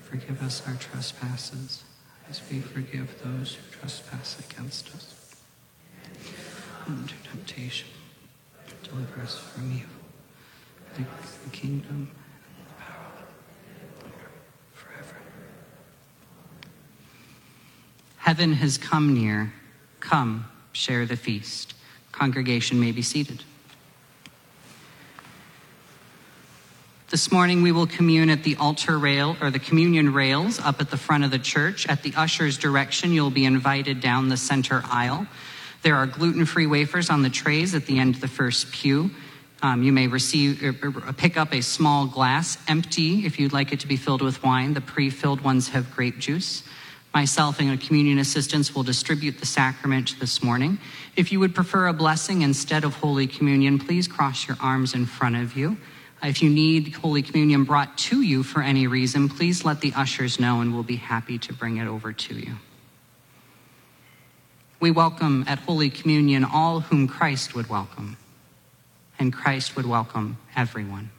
Forgive us our trespasses, as we forgive those who trespass against us. Into temptation, deliver us from evil. The kingdom and the power forever. Heaven has come near. Come, share the feast. Congregation may be seated. This morning we will commune at the altar rail, or the communion rails, up at the front of the church. At the usher's direction, you'll be invited down the center aisle. There are gluten-free wafers on the trays at the end of the first pew. You may pick up a small glass, empty, if you'd like it to be filled with wine. The pre-filled ones have grape juice. Myself and a communion assistant will distribute the sacrament this morning. If you would prefer a blessing instead of Holy Communion, please cross your arms in front of you. If you need Holy Communion brought to you for any reason, please let the ushers know and we'll be happy to bring it over to you. We welcome at Holy Communion all whom Christ would welcome, and Christ would welcome everyone.